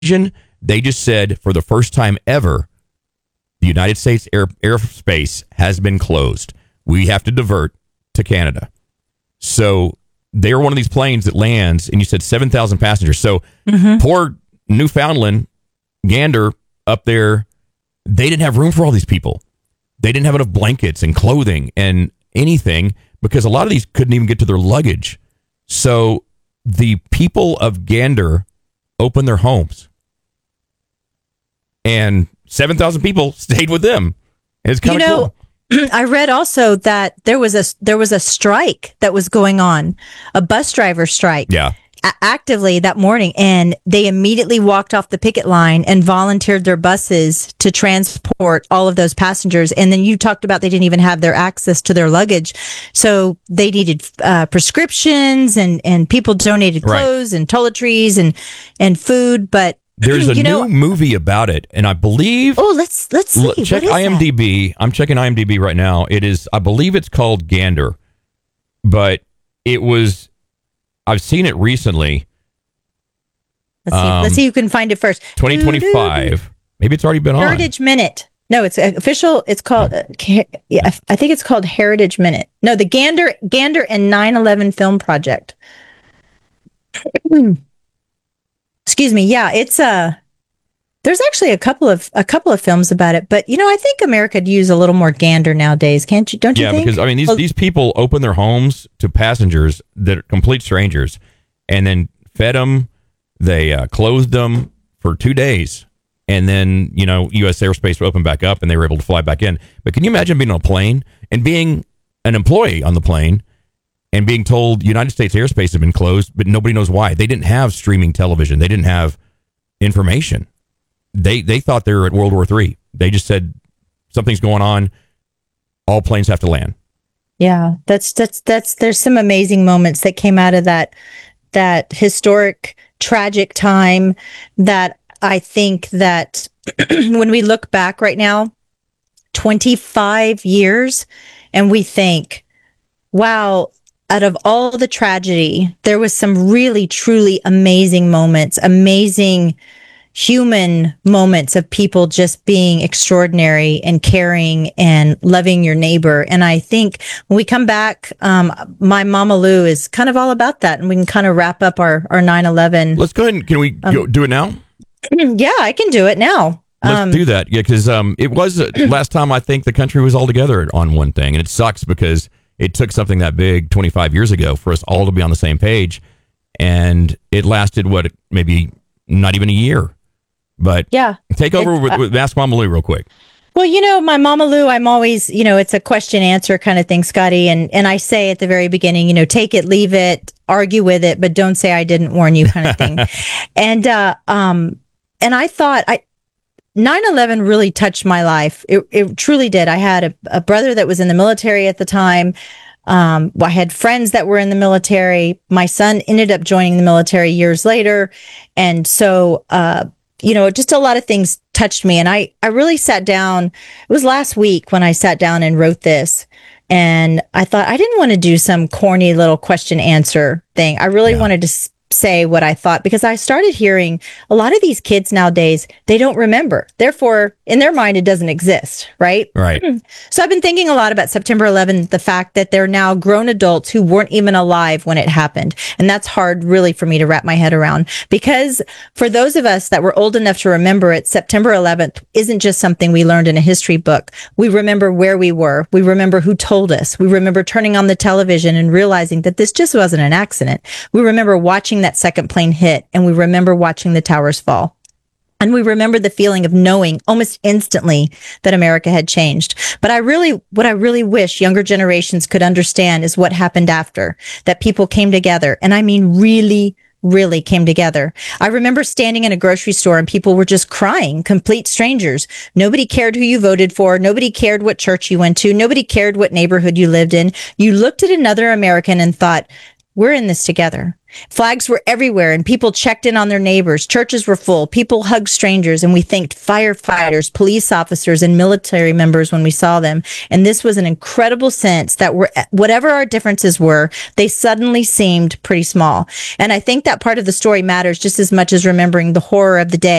They just said for the first time ever, the United States airspace has been closed. We have to divert to Canada. So they're one of these planes that lands, and you said 7,000 passengers. So poor Newfoundland, Gander up there, they didn't have room for all these people. They didn't have enough blankets and clothing and anything because a lot of these couldn't even get to their luggage. So the people of Gander opened their homes, and 7,000 people stayed with them. It's kind of cool. I read also that there was a strike that was going on, a bus driver strike. Yeah. Actively that morning, and they immediately walked off the picket line and volunteered their buses to transport all of those passengers. And then you talked about they didn't even have their access to their luggage, so they needed prescriptions, and people donated clothes and toiletries and food. But there's a new movie about it, and I believe. Oh, let's see. Check IMDb. That? I'm checking IMDb right now. It is. I believe it's called Gander, but it was. I've seen it recently. Let's see who can find it first. 2025. Maybe it's already been on. Heritage Minute. No, it's official. It's called. I think it's called Heritage Minute. No, the Gander and 9/11 Film Project. Excuse me. Yeah, it's there's actually a couple of films about it, but I think America could use a little more gander nowadays, can't you? Don't you think? Yeah, because these people open their homes to passengers that are complete strangers, and then fed them. They closed them for 2 days, and then U.S. airspace opened back up, and they were able to fly back in. But can you imagine being on a plane and being an employee on the plane and being told United States airspace has been closed, but nobody knows why? They didn't have streaming television. They didn't have information. They thought they were at World War III. They just said something's going on. All planes have to land. Yeah, that's there's some amazing moments that came out of that historic, tragic time that I think that when we look back right now, 25 years, and we think, wow, out of all the tragedy, there was some really, truly amazing moments, amazing human moments of people just being extraordinary and caring and loving your neighbor. And I think when we come back, my Mama Lou is kind of all about that. And we can kind of wrap up our 9/11. Let's go ahead and can we do it now? Yeah, I can do it now. Let's do that. Yeah, because it was last time I think the country was all together on one thing. And it sucks because it took something that big 25 years ago for us all to be on the same page. And it lasted, maybe not even a year. But yeah, take over with Ask Mama Lou real quick. Well, my Mama Lou, I'm always, it's a question answer kind of thing, Scotty. And I say at the very beginning, take it, leave it, argue with it, but don't say I didn't warn you kind of thing. And I thought 9/11 really touched my life. It truly did. I had a brother that was in the military at the time. I had friends that were in the military. My son ended up joining the military years later. And so, just a lot of things touched me. And I really sat down. It was last week when I sat down and wrote this. And I thought I didn't want to do some corny little question answer thing. I really wanted to say what I thought, because I started hearing a lot of these kids nowadays, they don't remember. Therefore, in their mind, it doesn't exist, right? Right. So I've been thinking a lot about September 11th, the fact that they're now grown adults who weren't even alive when it happened. And that's hard really for me to wrap my head around, because for those of us that were old enough to remember it, September 11th isn't just something we learned in a history book. We remember where we were. We remember who told us. We remember turning on the television and realizing that this just wasn't an accident. We remember watching that second plane hit, and we remember watching the towers fall. And we remember the feeling of knowing almost instantly that America had changed. But what I really wish younger generations could understand is what happened after, that people came together. And I mean, really, really came together. I remember standing in a grocery store and people were just crying, complete strangers. Nobody cared who you voted for. Nobody cared what church you went to. Nobody cared what neighborhood you lived in. You looked at another American and thought, we're in this together. Flags were everywhere and people checked in on their neighbors. Churches were full. People hugged strangers and we thanked firefighters, police officers, and military members when we saw them. And this was an incredible sense that whatever our differences were, they suddenly seemed pretty small. And I think that part of the story matters just as much as remembering the horror of the day.